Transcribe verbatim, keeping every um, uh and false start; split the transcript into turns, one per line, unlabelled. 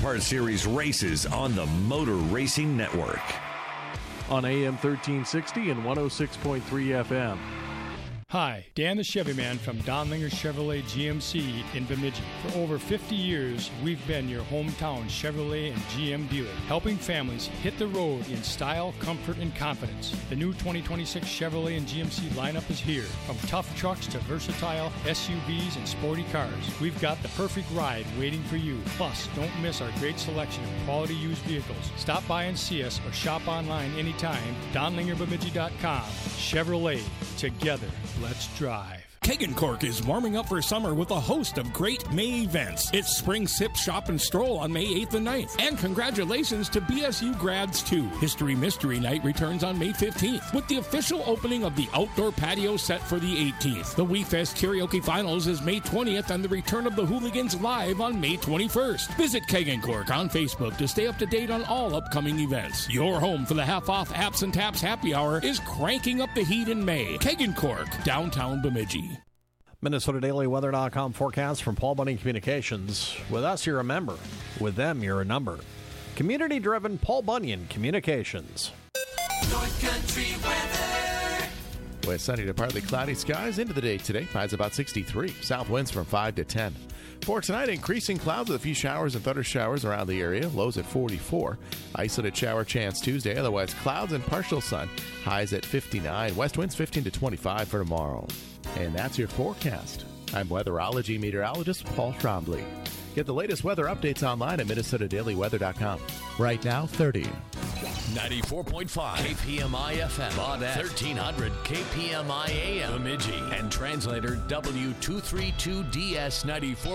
Parts Series races on the Motor Racing Network.
On A M thirteen sixty and one oh six point three F M.
Hi, Dan the Chevy Man from Donlinger Chevrolet G M C in Bemidji. For over fifty years, we've been your hometown Chevrolet and G M dealer, helping families hit the road in style, comfort, and confidence. The new twenty twenty-six Chevrolet and G M C lineup is here. From tough trucks to versatile S U Vs and sporty cars, we've got the perfect ride waiting for you. Plus, don't miss our great selection of quality used vehicles. Stop by and see us or shop online anytime. Donlinger Bemidji dot com. Chevrolet. Together, let's drive.
Kagan Cork is warming up for summer with a host of great May events. It's Spring Sip, Shop, and Stroll on May eighth and ninth. And congratulations to B S U grads, too. History Mystery Night returns on May fifteenth with the official opening of the outdoor patio set for the eighteenth. The WeFest Karaoke Finals is May twentieth and the return of the Hooligans live on May twenty-first. Visit Kagan Cork on Facebook to stay up to date on all upcoming events. Your home for the half-off Apps and Taps Happy Hour is cranking up the heat in May. Kagan Cork, downtown Bemidji.
Minnesota Daily Weather dot com forecast from Paul Bunyan Communications. With us, you're a member. With them, you're a number. Community-driven Paul Bunyan Communications.
North Country weather.
With sunny to partly cloudy skies into the day today. Highs about sixty-three. South winds from five to ten. For tonight, increasing clouds with a few showers and thunder showers around the area. Lows at forty-four. Isolated shower chance Tuesday. Otherwise, clouds and partial sun. Highs at fifty-nine. West winds fifteen to twenty-five for tomorrow. And that's your forecast. I'm weatherology meteorologist Paul Trombley. Get the latest weather updates online at Minnesota Daily Weather dot com. Right now, thirty.
ninety-four point five K P M I F M on thirteen hundred K P M I A M Bemidji and translator W two thirty-two D S ninety-four